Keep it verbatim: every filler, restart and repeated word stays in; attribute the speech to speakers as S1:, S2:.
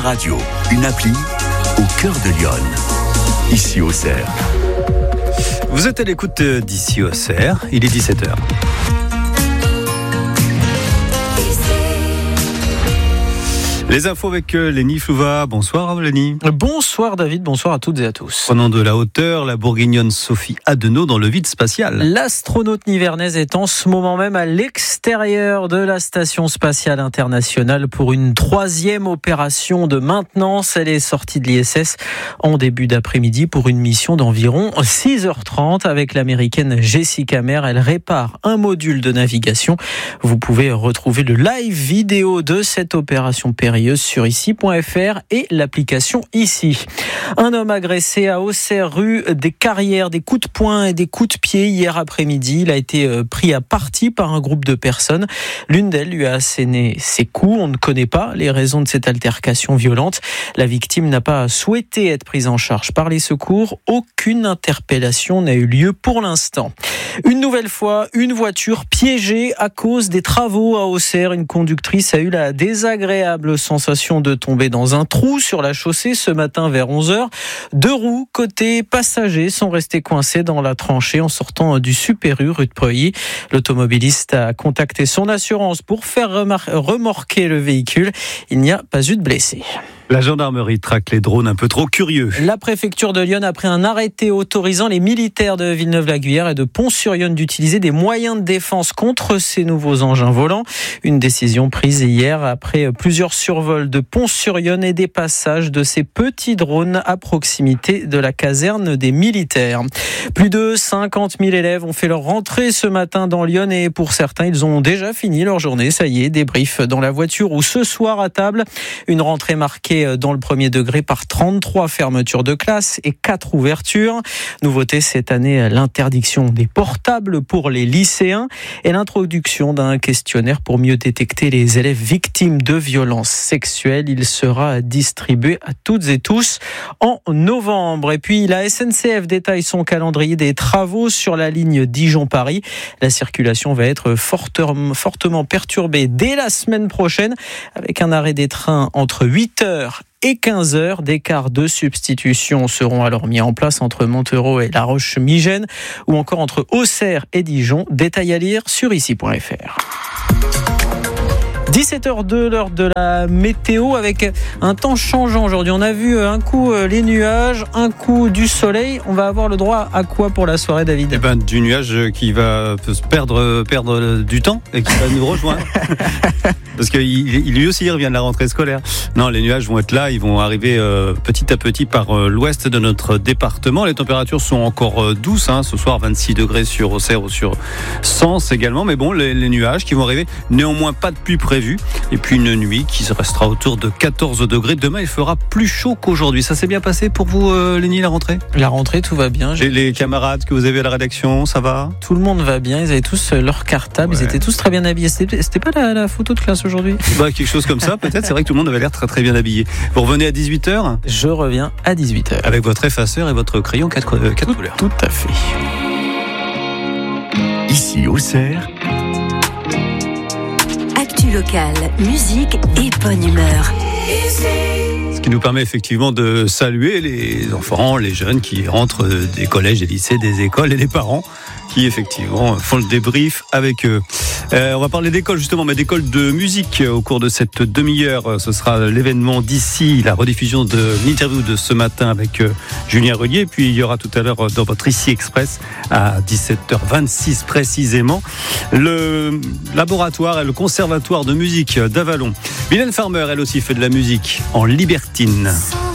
S1: Radio, une appli au cœur de Lyon, ici au Cerf.
S2: Vous êtes à l'écoute d'ici au Cerf, il est dix-sept heures. Les infos avec Lénie Flouva. Bonsoir Lénie.
S3: Bonsoir David, bonsoir à toutes et à tous.
S2: Prenant de la hauteur, la bourguignonne Sophie Adenau dans le vide spatial.
S3: L'astronaute nivernaise est en ce moment même à l'extérieur de la Station Spatiale Internationale pour une troisième opération de maintenance. Elle est sortie de l'I S S en début d'après-midi pour une mission d'environ six heures trente avec l'américaine Jessica Meir. Elle répare un module de navigation. Vous pouvez retrouver le live vidéo de cette opération périlleuse sur ici point f r et l'application Ici. Un homme agressé à Auxerre rue des Carrières, des coups de poing et des coups de pied hier après-midi. Il a été pris à partie par un groupe de personnes. L'une d'elles lui a asséné ses coups. On ne connaît pas les raisons de cette altercation violente. La victime n'a pas souhaité être prise en charge par les secours. Aucune interpellation n'a eu lieu pour l'instant. Une nouvelle fois, une voiture piégée à cause des travaux à Auxerre. Une conductrice a eu la désagréable sensation de tomber dans un trou sur la chaussée ce matin vers onze heures. Deux roues côté passager sont restées coincées dans la tranchée en sortant du Super U rue de Preuilly. L'automobiliste a contacté son assurance pour faire remar- remorquer le véhicule. Il n'y a pas eu de blessés.
S2: La gendarmerie traque les drones un peu trop curieux.
S3: La préfecture de Lyon a pris un arrêté autorisant les militaires de Villeneuve-la-Guyère et de Pont-sur-Yonne d'utiliser des moyens de défense contre ces nouveaux engins volants. Une décision prise hier après plusieurs survols de Pont-sur-Yonne et des passages de ces petits drones à proximité de la caserne des militaires. Plus de cinquante mille élèves ont fait leur rentrée ce matin dans Lyon et pour certains, ils ont déjà fini leur journée. Ça y est, débrief dans la voiture ou ce soir à table. Une rentrée marquée dans le premier degré par trente-trois fermetures de classe et quatre ouvertures. Nouveauté cette année, l'interdiction des portables pour les lycéens et l'introduction d'un questionnaire pour mieux détecter les élèves victimes de violences sexuelles. Il sera distribué à toutes et tous en novembre. Et puis la S N C F détaille son calendrier des travaux sur la ligne Dijon-Paris. La circulation va être fortement, fortement perturbée dès la semaine prochaine avec un arrêt des trains entre huit heures et quinze heures. Des cars de substitution seront alors mis en place entre Montereau et La Roche-Migène ou encore entre Auxerre et Dijon. Détail à lire sur ici point f r. dix-sept heures deux, l'heure de la météo avec un temps changeant aujourd'hui. On a vu un coup les nuages, un coup du soleil. On va avoir le droit à quoi pour la soirée, David ?
S2: Eh ben, du nuage qui va perdre, perdre du temps et qui va nous rejoindre. Parce que il, lui aussi il revient de la rentrée scolaire. Non, les nuages vont être là, ils vont arriver euh, petit à petit par euh, l'ouest de notre département. Les températures sont encore euh, douces, hein, ce soir vingt-six degrés sur Auxerre ou sur Sens également. Mais bon, les, les nuages qui vont arriver, néanmoins pas de pluie prévue. Et puis une nuit qui restera autour de quatorze degrés. Demain, il fera plus chaud qu'aujourd'hui. Ça s'est bien passé pour vous, euh, Lénie, la rentrée ?
S3: La rentrée, tout va bien.
S2: Les, les camarades que vous avez à la rédaction, ça va ?
S3: Tout le monde va bien, ils avaient tous leur cartable, ouais. Ils étaient tous très bien habillés. C'était, c'était pas la, la photo de classe aujourd'hui ?
S2: Bah, quelque chose comme ça, peut-être. C'est vrai que tout le monde avait l'air très très bien habillé. Vous revenez à dix-huit heures ?
S3: Je reviens à dix-huit heures.
S2: Avec votre effaceur et votre crayon quatre, euh, quatre couleurs.
S3: Tout à fait.
S1: Ici au Cerf.
S4: Actu local, musique et bonne humeur.
S2: Ce qui nous permet effectivement de saluer les enfants, les jeunes qui rentrent des collèges, des lycées, des écoles et les parents qui effectivement font le débrief avec eux. Euh, on va parler d'école justement, mais d'école de musique au cours de cette demi-heure. Ce sera l'événement d'ici, la rediffusion de l'interview de ce matin avec euh, Julien Relier. Puis il y aura tout à l'heure dans votre Ici Express à dix-sept heures vingt-six précisément le laboratoire et le conservatoire de musique d'Avalon. Mylène Farmer, elle aussi fait de la musique en libertine.